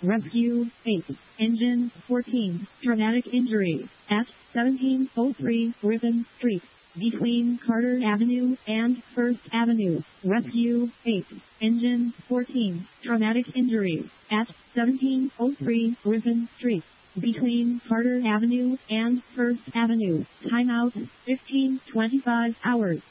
Rescue 8. Engine 14. Traumatic injury at 1703 Griffin Street, between Carter Avenue and First Avenue. Rescue 8. Engine 14. Traumatic injury at 1703 Griffin Street, between Carter Avenue and First Avenue. Timeout 15:25 hours.